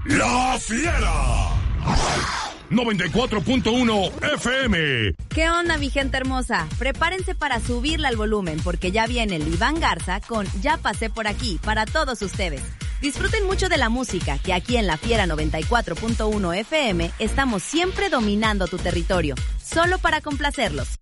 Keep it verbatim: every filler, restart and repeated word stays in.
La Fiera. noventa y cuatro punto uno F M. ¿Qué onda, mi gente hermosa? Prepárense para subirle al volumen porque ya viene el Iván Garza con Ya pasé por aquí para todos ustedes. Disfruten mucho de la música, que aquí en La Fiera noventa y cuatro punto uno F M estamos siempre dominando tu territorio, solo para complacerlos.